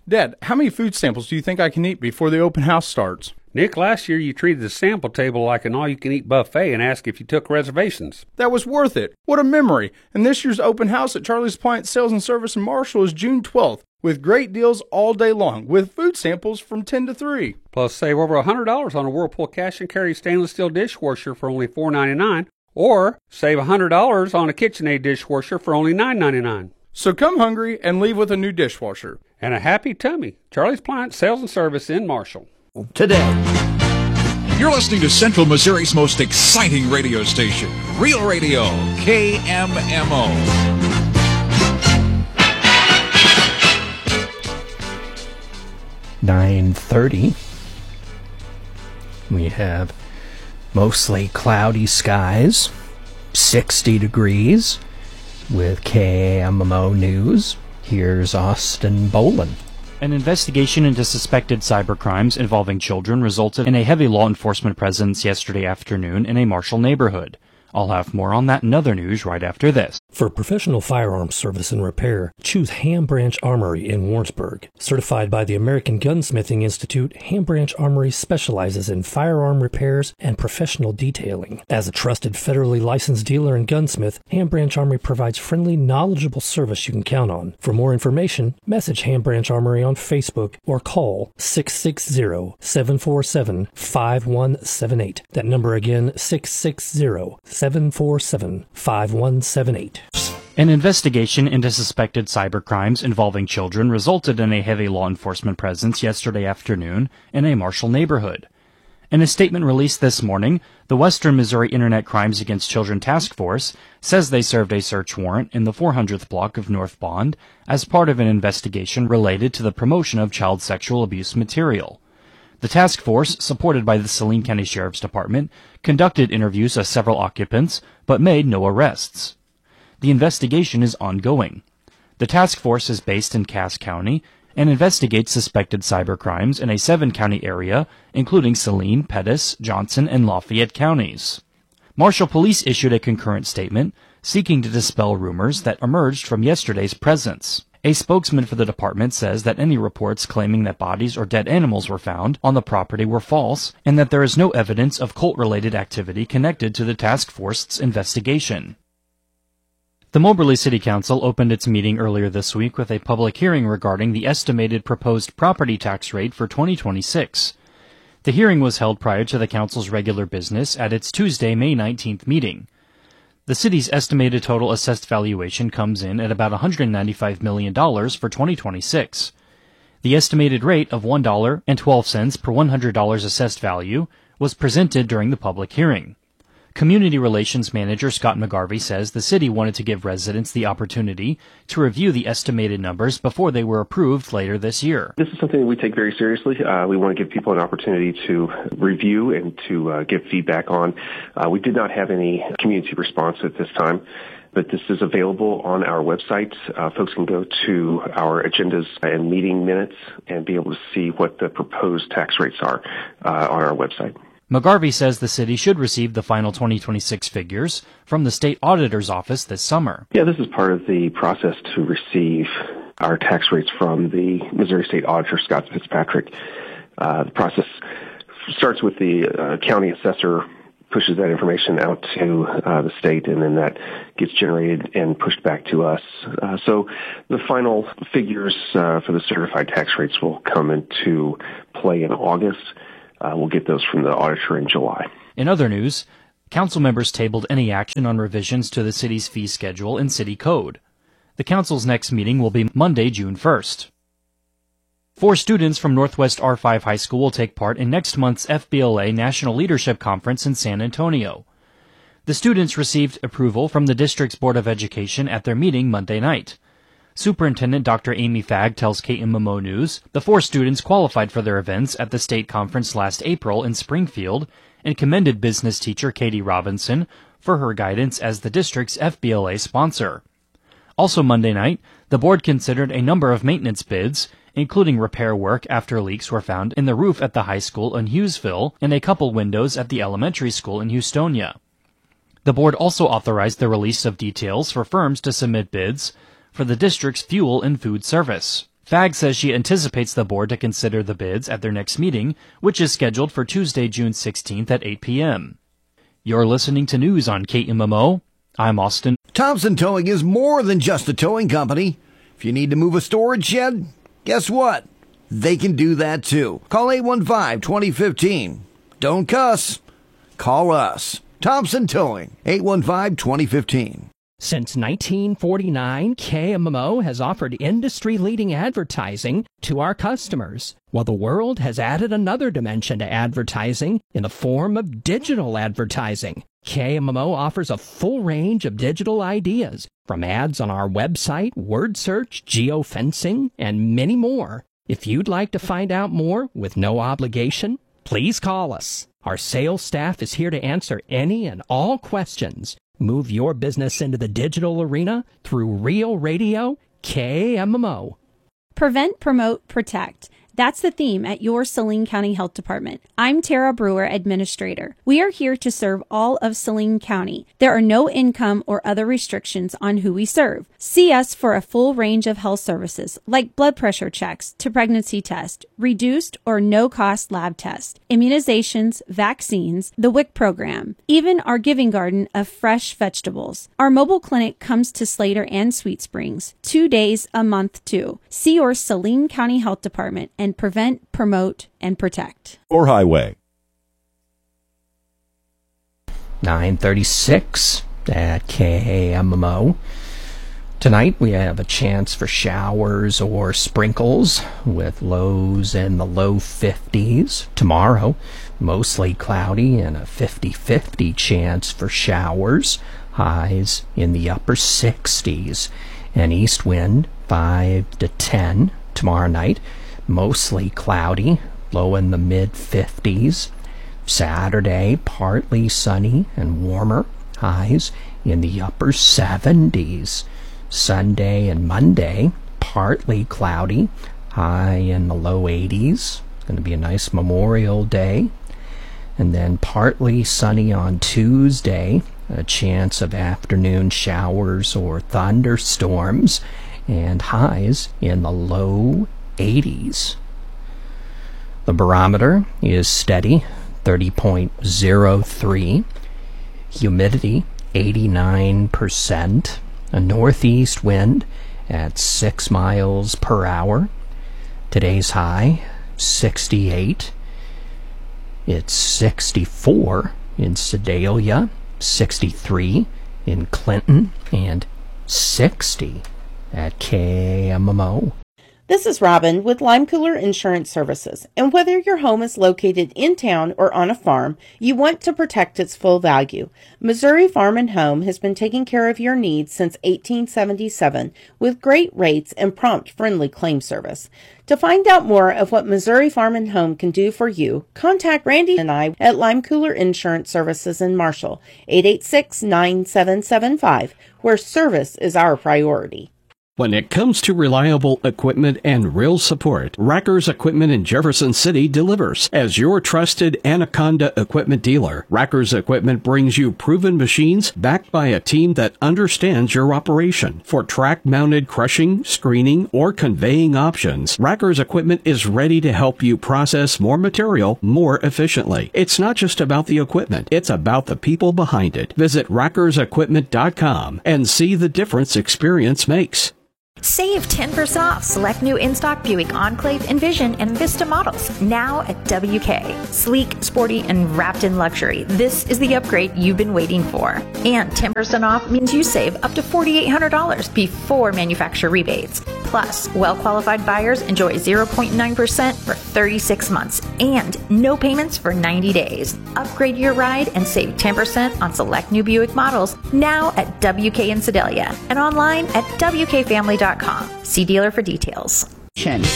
Dad, how many food samples do you think I can eat before the open house starts? Nick, last year you treated the sample table like an all-you-can-eat buffet and asked if you took reservations. That was worth it. What a memory. And this year's open house at Charlie's Appliance Sales and Service in Marshall is June 12th, with great deals all day long, with food samples from 10 to 3. Plus, save over $100 on a Whirlpool cash and carry stainless steel dishwasher for only $4.99, or save $100 on a KitchenAid dishwasher for only $9.99. So come hungry and leave with a new dishwasher. And a happy tummy. Charlie's Appliance Sales and Service in Marshall. Today. You're listening to Central Missouri's most exciting radio station, Real Radio, KMMO. (9:30). We have mostly cloudy skies, 60 degrees, with KMMO News. Here's Austin Bolin. An investigation into suspected cybercrimes involving children resulted in a heavy law enforcement presence yesterday afternoon in a Marshall neighborhood. I'll have more on that and other news right after this. For professional firearms service and repair, choose Ham Branch Armory in Warrensburg. Certified by the American Gunsmithing Institute, Ham Branch Armory specializes in firearm repairs and professional detailing. As a trusted federally licensed dealer and gunsmith, Ham Branch Armory provides friendly, knowledgeable service you can count on. For more information, message Ham Branch Armory on Facebook or call 660-747-5178. That number again, 660-747-5178. An investigation into suspected cybercrimes involving children resulted in a heavy law enforcement presence yesterday afternoon in a Marshall neighborhood. In a statement released this morning, the Western Missouri Internet Crimes Against Children Task Force says they served a search warrant in the 400th block of North Bond as part of an investigation related to the promotion of child sexual abuse material. The task force, supported by the Saline County Sheriff's Department, conducted interviews of several occupants, but made no arrests. The investigation is ongoing. The task force is based in Cass County and investigates suspected cybercrimes in a 7-county area, including Saline, Pettis, Johnson, and Lafayette counties. Marshall Police issued a concurrent statement seeking to dispel rumors that emerged from yesterday's presence. A spokesman for the department says that any reports claiming that bodies or dead animals were found on the property were false, and that there is no evidence of cult-related activity connected to the task force's investigation. The Moberly City Council opened its meeting earlier this week with a public hearing regarding the estimated proposed property tax rate for 2026. The hearing was held prior to the council's regular business at its Tuesday, May 19th meeting. The city's estimated total assessed valuation comes in at about $195 million for 2026. The estimated rate of $1.12 per $100 assessed value was presented during the public hearing. Community Relations Manager Scott McGarvey says the city wanted to give residents the opportunity to review the estimated numbers before they were approved later this year. This is something that we take very seriously. We want to give people an opportunity to review and to give feedback on. We did not have any community response at this time, but this is available on our website. Folks can go to our agendas and meeting minutes and be able to see what the proposed tax rates are on our website. McGarvey says the city should receive the final 2026 figures from the state auditor's office this summer. Yeah, this is part of the process to receive our tax rates from the Missouri State Auditor, Scott Fitzpatrick. The process starts with the county assessor, pushes that information out to the state, and then that gets generated and pushed back to us. So the final figures for the certified tax rates will come into play in August. We'll get those from the auditor in July. In other news, council members tabled any action on revisions to the city's fee schedule and city code. The council's next meeting will be Monday, June 1st. 4 students from Northwest R5 High School will take part in next month's FBLA National Leadership Conference in San Antonio. The students received approval from the district's Board of Education at their meeting Monday night. Superintendent Dr. Amy Fagg tells KMMO News the 4 students qualified for their events at the state conference last April in Springfield and commended business teacher Katie Robinson for her guidance as the district's FBLA sponsor. Also Monday night, the board considered a number of maintenance bids, including repair work after leaks were found in the roof at the high school in Hughesville and a couple windows at the elementary school in Houstonia. The board also authorized the release of details for firms to submit bids for the district's fuel and food service. FAG says she anticipates the board to consider the bids at their next meeting, which is scheduled for Tuesday, June 16th at 8 p.m. You're listening to news on KMMO. I'm Austin. Thompson Towing is more than just a towing company. If you need to move a storage shed, guess what? They can do that too. Call 815-2015. Don't cuss. Call us. Thompson Towing, 815-2015. Since 1949, KMMO has offered industry-leading advertising to our customers, while the world has added another dimension to advertising in the form of digital advertising. KMMO offers a full range of digital ideas, from ads on our website, word search, geofencing, and many more. If you'd like to find out more with no obligation, please call us. Our sales staff is here to answer any and all questions. Move your business into the digital arena through Real Radio KMMO. Prevent, Promote, Protect. That's the theme at your Saline County Health Department. I'm Tara Brewer, Administrator. We are here to serve all of Saline County. There are no income or other restrictions on who we serve. See us for a full range of health services like blood pressure checks to pregnancy test, reduced or no-cost lab tests, immunizations, vaccines, the WIC program, even our giving garden of fresh vegetables. Our mobile clinic comes to Slater and Sweet Springs 2 days a month too. See your Saline County Health Department and prevent, promote, and protect. Or highway. 9:36 at KMMO. Tonight we have a chance for showers or sprinkles with lows in the low 50s. Tomorrow, mostly cloudy and a 50-50 chance for showers. Highs in the upper 60s. An east wind 5 to 10 tomorrow night. Mostly cloudy, low in the mid-50s. Saturday, partly sunny and warmer, highs in the upper 70s. Sunday and Monday, partly cloudy, high in the low 80s. It's going to be a nice Memorial Day. And then partly sunny on Tuesday, a chance of afternoon showers or thunderstorms, and highs in the low 80s. The barometer is steady, 30.03. Humidity, 89%. A northeast wind at 6 miles per hour. Today's high, 68. It's 64 in Sedalia, 63 in Clinton, and 60 at KMMO. This is Robin with Lime Cooler Insurance Services, and whether your home is located in town or on a farm, you want to protect its full value. Missouri Farm and Home has been taking care of your needs since 1877 with great rates and prompt, friendly claim service. To find out more of what Missouri Farm and Home can do for you, contact Randy and I at Lime Cooler Insurance Services in Marshall, 886-9775, where service is our priority. When it comes to reliable equipment and real support, Racker's Equipment in Jefferson City delivers. As your trusted Anaconda equipment dealer, Racker's Equipment brings you proven machines backed by a team that understands your operation. For track-mounted crushing, screening, or conveying options, Racker's Equipment is ready to help you process more material more efficiently. It's not just about the equipment, it's about the people behind it. Visit rackersequipment.com and see the difference experience makes. Save 10% off select new in-stock Buick Enclave, Envision, and Vista models now at WK. Sleek, sporty, and wrapped in luxury. This is the upgrade you've been waiting for. And 10% off means you save up to $4,800 before manufacturer rebates. Plus, well-qualified buyers enjoy 0.9% for 36 months and no payments for 90 days. Upgrade your ride and save 10% on select new Buick models now at WK in Sedalia and online at WKFamily.com. See dealer for details.